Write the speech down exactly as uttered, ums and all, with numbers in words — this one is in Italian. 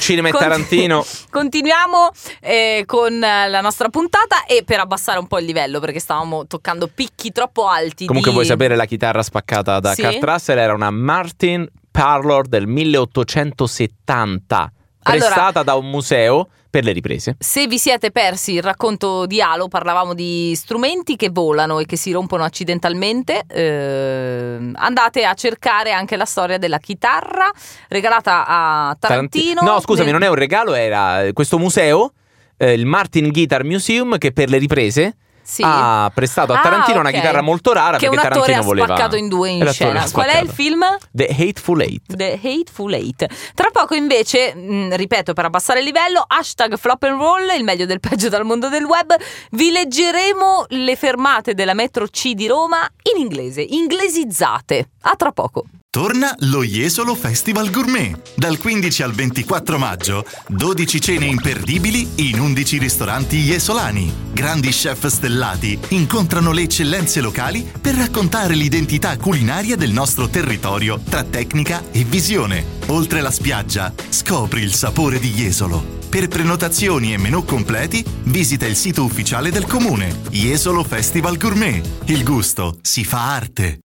cinema e Con- Tarantino. Continuiamo eh, con la nostra puntata, e per abbassare un po' il livello, perché stavamo toccando picchi troppo alti. Comunque di... vuoi sapere, la chitarra spaccata da Sì? Kurt Russell era una Martin Parlor del milleottocentosettanta, prestata Allora, da un museo per le riprese. se vi siete persi il racconto di Halo, parlavamo di strumenti che volano e che si rompono accidentalmente, eh, andate a cercare anche la storia della chitarra regalata a Tarantino. No, scusami, nel- non è un regalo, era questo museo, eh, il Martin Guitar Museum, che per le riprese Sì. ha prestato a Ah, Tarantino una ok. chitarra molto rara, che un perché attore Tarantino ha voleva... spaccato in due E in l'attore scena. l'ha Qual è il spaccato. film? The Hateful Eight. The Hateful Eight. Tra poco invece, mh, ripeto, per abbassare il livello, hashtag flop and roll, il meglio del peggio dal mondo del web, vi leggeremo le fermate della metro C di Roma in inglese, inglesizzate. A tra poco. Torna lo Jesolo Festival Gourmet. Dal quindici al ventiquattro maggio, dodici cene imperdibili in undici ristoranti jesolani. Grandi chef stellati incontrano le eccellenze locali per raccontare l'identità culinaria del nostro territorio tra tecnica e visione. Oltre la spiaggia, scopri il sapore di Jesolo. Per prenotazioni e menù completi, visita il sito ufficiale del comune. Jesolo Festival Gourmet. Il gusto si fa arte.